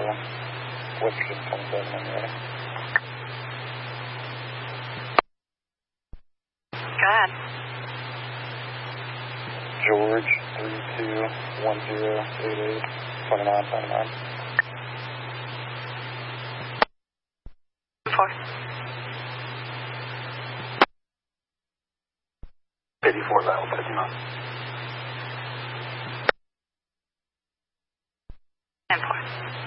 Western 27 on the way. Go ahead. George 321088 2929. 4. 84 level 59. 10-4.